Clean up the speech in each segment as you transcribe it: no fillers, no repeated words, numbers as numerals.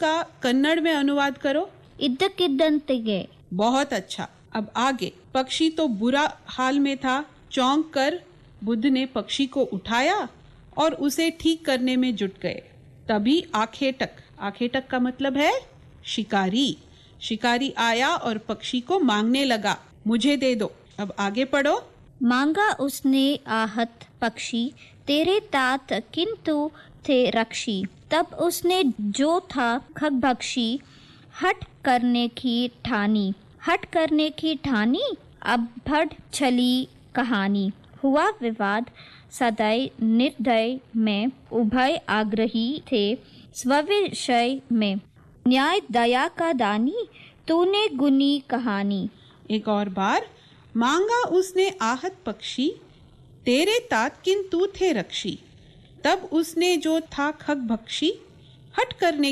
का कन्नड़ में अनुवाद करो। इद्दक्किद्दंतिगे। बहुत अच्छा। अब आगे। पक्षी तो बुरा हाल में था। चौंक कर बुद्ध ने पक्षी को उठाया और उसे ठीक करने में जुट गए। तभी आखेटक का मतलब है शिकारी। शिकारी आया और पक्षी को मांगने लगा, मुझे दे दो। अब आगे पढ़ो। मांगा उसने आहत पक्षी, तेरे तात किंतु थे रक्षी। तब उसने जो था खगभक्षी, हट करने की ठानी। अब बढ़ चली कहानी। हुआ विवाद सदै निर्दय में, उभय आग्रही थे स्वविषय में। न्याय दया का दानी, तूने गुनी कहानी। एक और बार। मांगा उसने आहत पक्षी, तेरे तात किंतु थे रक्षी। तब उसने जो था खगभक्षी, हट करने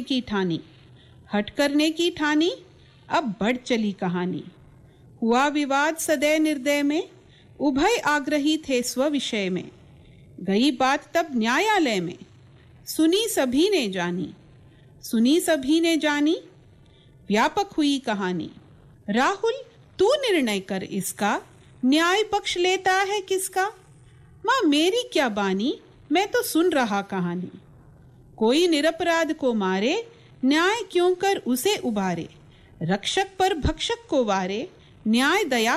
की ठानी। अब बढ़ चली कहानी। हुआ विवाद सदै निर्दय में, उभय आग्रही थे स्वविषय में। गई बात तब न्यायालय में, सुनी सभी ने जानी। व्यापक हुई कहानी। राहुल तू निर्णय कर इसका, न्याय पक्ष लेता है किसका। माँ मेरी क्या बानी, मैं तो सुन रहा कहानी। कोई निरपराध को मारे, न्याय क्यों कर उसे उबारे। रक्षक पर भक्षक को वारे, न्याय दया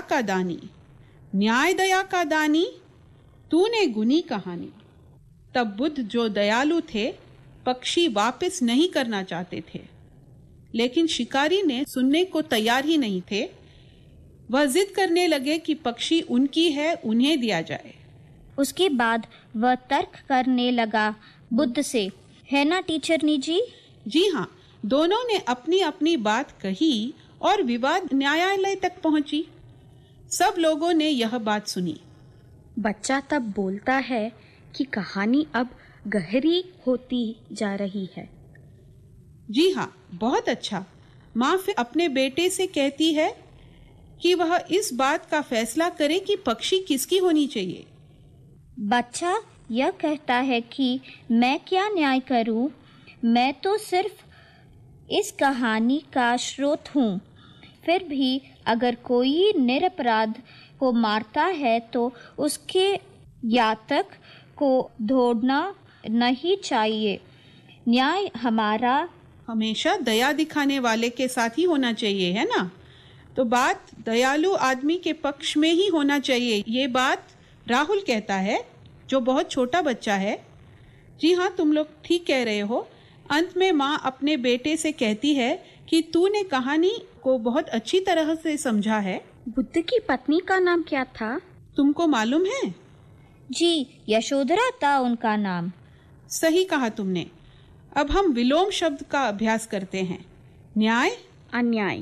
का दानी, तूने गुनी कहानी। तब बुद्ध जो दयालु थे, पक्षी वापस नहीं करना चाहते थे, लेकिन शिकारी ने सुनने को तैयार ही नहीं थे। वह जिद करने लगे कि पक्षी उनकी है, उन्हें दिया जाए। उसके बाद वह तर्क करने लगा बुद्ध से, है ना टीचरनी जी? जी हाँ, दोनों ने अपनी अपनी बात कही और विवाद न्यायालय तक पहुंची। सब लोगों ने यह बात सुनी। बच्चा तब बोलता है कि कहानी अब गहरी होती जा रही है। जी हाँ, बहुत अच्छा। माँ फिर अपने बेटे से कहती है कि वह इस बात का फैसला करे कि पक्षी किसकी होनी चाहिए। बच्चा यह कहता है कि मैं क्या न्याय करूं, मैं तो सिर्फ इस कहानी का स्रोत हूँ। फिर भी अगर कोई निरपराध को मारता है तो उसके यातक को ढूंढना नहीं चाहिए। न्याय हमारा हमेशा दया दिखाने वाले के साथ ही होना चाहिए, है ना? तो बात दयालु आदमी के पक्ष में ही होना चाहिए। ये बात राहुल कहता है, जो बहुत छोटा बच्चा है। जी हाँ, तुम लोग ठीक कह रहे हो। अंत में माँ अपने बेटे से कहती है कि तूने कहानी को बहुत अच्छी तरह से समझा है। बुद्ध की पत्नी का नाम क्या था? तुमको मालूम है? जी, यशोधरा था उनका नाम। सही कहा तुमने। अब हम विलोम शब्द का अभ्यास करते हैं। न्याय, अन्याय।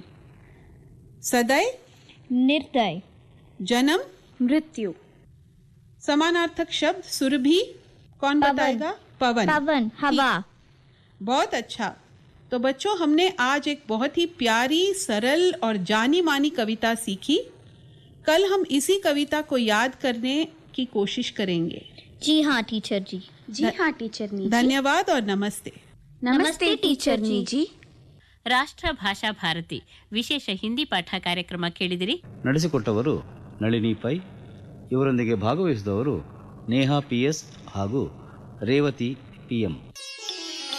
सदै, निर्दय। जन्म, मृत्यु। समानार्थक शब्द सुरभि, कौन बताएगा? पवन, हवा। बहुत अच्छा। तो बच्चों, हमने आज एक बहुत ही प्यारी, सरल और जानी मानी कविता सीखी। कल हम इसी कविता को याद करने की कोशिश करेंगे। जी हाँ टीचर जी। जी हाँ टीचरनी जी। धन्यवाद और नमस्ते। नमस्ते टीचरनी जी। ರಾಷ್ಟ್ರ ಭಾಷಾ ಭಾರತಿ ವಿಶೇಷ ಹಿಂದಿ ಪಾಠ ಕಾರ್ಯಕ್ರಮ ಕೇಳಿದಿರಿ. ನಡೆಸಿಕೊಟ್ಟವರು ನಳಿನಿ ಪೈ. ಇವರೊಂದಿಗೆ ಭಾಗವಹಿಸಿದವರು ನೇಹಾ PS ಹಾಗೂ ರೇವತಿ PM.